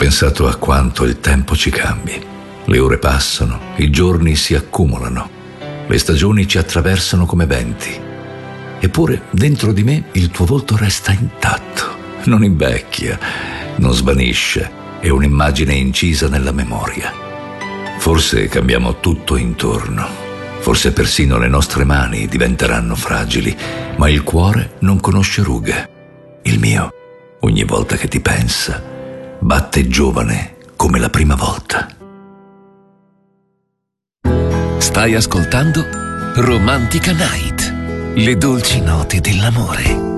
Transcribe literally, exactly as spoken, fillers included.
pensato a quanto il tempo ci cambi. Le ore passano, i giorni si accumulano, le stagioni ci attraversano come venti. Eppure dentro di me il tuo volto resta intatto, non invecchia, non svanisce, è un'immagine incisa nella memoria. Forse cambiamo tutto intorno, forse persino le nostre mani diventeranno fragili, ma il cuore non conosce rughe. Il mio, ogni volta che ti pensa, batte giovane come la prima volta. Stai ascoltando Romantica Night, le dolci note dell'amore.